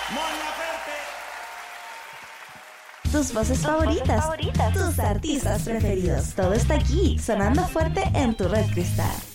Mon Laferte. Tus voces favoritas, tus artistas preferidos. Todo está aquí, sonando fuerte en tu Red Cristal.